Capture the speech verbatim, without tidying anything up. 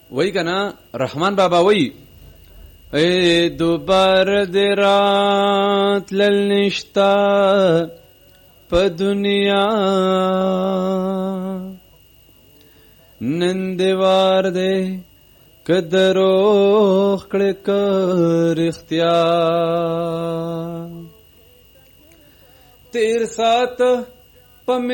وای کنا رحمان بابا وای اے دوباره دی رات للنشتا په دنیا نن دیوار دی کدروخ کړه کر اختیار تیر سات